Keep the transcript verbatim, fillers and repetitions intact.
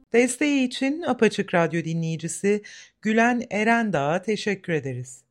Desteği için Apaçık Radyo dinleyicisi Gülen Erendağ'a teşekkür ederiz.